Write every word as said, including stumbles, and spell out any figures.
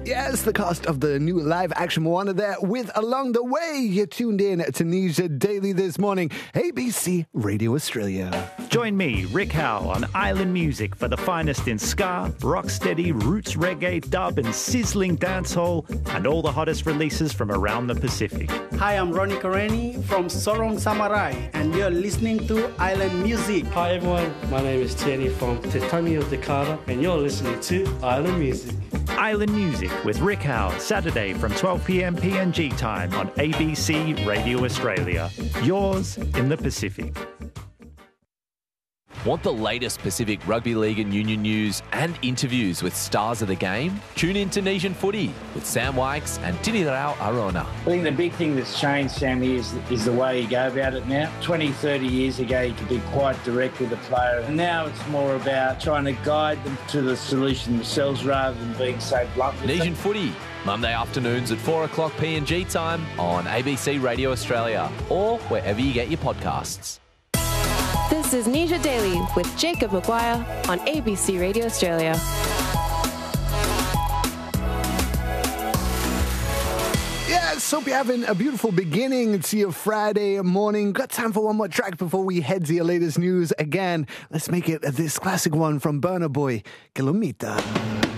Yes, the cast of the new live-action Moana there with Along the Way. You're tuned in to Nisha Daily this morning, A B C Radio Australia. Join me, Rick Howe, on Island Music for the finest in ska, rocksteady, roots reggae, dub and sizzling dancehall, and all the hottest releases from around the Pacific. Hi, I'm Ronnie Kareni from Sorong Samurai, and you're listening to Island Music. Hi everyone, my name is Tierney from Te Tangi o Te Kara, and you're listening to Island Music. Island Music with Rick Howe, Saturday from twelve p.m. P N G time on A B C Radio Australia. Yours in the Pacific. Want the latest Pacific Rugby League and Union news and interviews with stars of the game? Tune in to Nation Footy with Sam Wykes and Tirirao Arona. I think the big thing that's changed, Sammy, is, is the way you go about it now. twenty, thirty years ago, you could be quite direct with the player. And now it's more about trying to guide them to the solution themselves rather than being so blunt with Nation them. Footy, Monday afternoons at four o'clock P N G time on A B C Radio Australia or wherever you get your podcasts. This is Nisha Daily with Jacob Maguire on A B C Radio Australia. Yes, hope you're having a beautiful beginning to your Friday morning. Got time for one more track before we head to your latest news again. Let's make it this classic one from Burna Boy, Kilomita.